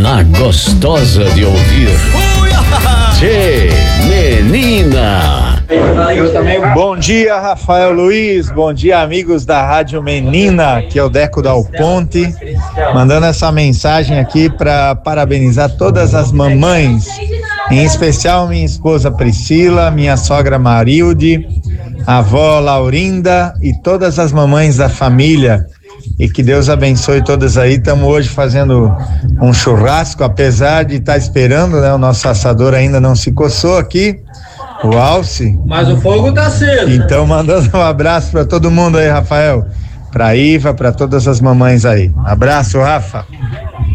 Na gostosa de ouvir. Tchê, menina. Bom dia, Rafael Luiz. Bom dia, amigos da Rádio Menina, que é o Deco Dal Ponte, mandando essa mensagem aqui para parabenizar todas as mamães, em especial minha esposa Priscila, minha sogra Marilde, a avó Laurinda e todas as mamães da família. E que Deus abençoe todas aí. Estamos hoje fazendo um churrasco, apesar de estar esperando, né? O nosso assador ainda não se coçou aqui, o Alce. Mas o fogo tá cedo. Então, mandando um abraço para todo mundo aí, Rafael. Pra Iva, para todas as mamães aí. Abraço, Rafa.